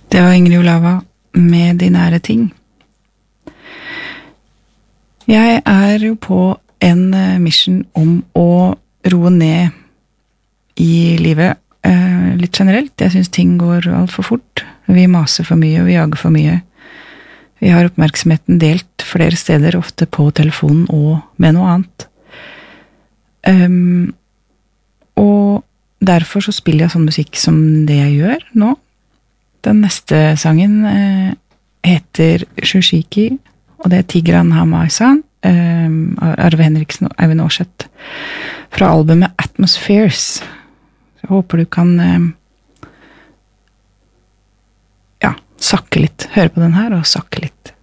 Det var Ingrid Olava med De nære ting. Jeg jo på en mission om å roe ned i livet litt generelt. Jeg synes ting går alt for fort. Vi maser for mye, og vi jager for mye. Vi har oppmerksomheten delt flere steder, ofte på telefonen og med noe annet. Og derfor så spiller jeg sånn musikk som det jeg gjør nå. Den neste sangen heter Shushiki, og det Tigran Hamaisan, Arve Henriksen og Eivind Aarseth, fra albumet Atmospheres. Jeg håper du kan sakke litt, høre på den her og sakke litt.